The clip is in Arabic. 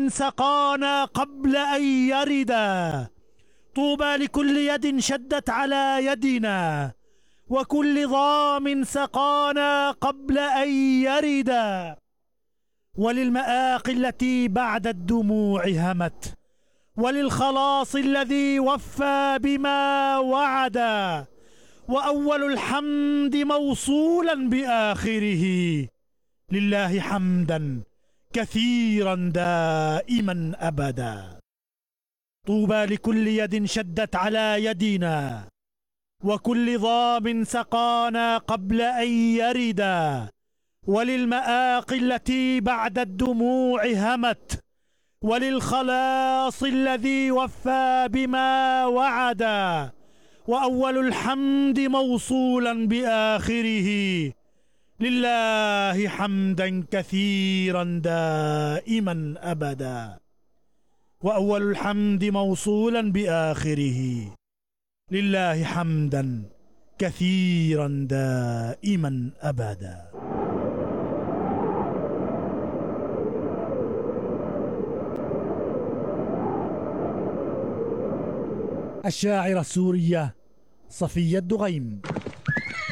ضام سقانا قبل أن يردا. طوبى لكل يد شدت على يدنا، وكل ضام سقانا قبل أن يردا. وللمآقي التي بعد الدموع همت، وللخلاص الذي وفى بما وعدا. وأول الحمد موصولا بآخره، لله حمدا كثيرا دائما أبدا. طوبى لكل يد شدت على يدنا، وكل ضام سقانا قبل أن يردا. وللمآقي التي بعد الدموع همت، وللخلاص الذي وفى بما وعدا. وأول الحمد موصولا بآخره، لله حمدا كثيرا دائما أبدا. وأول الحمد موصولا بآخره، لله حمدا كثيرا دائما أبدا. الشاعرة السورية صفية الدغيم.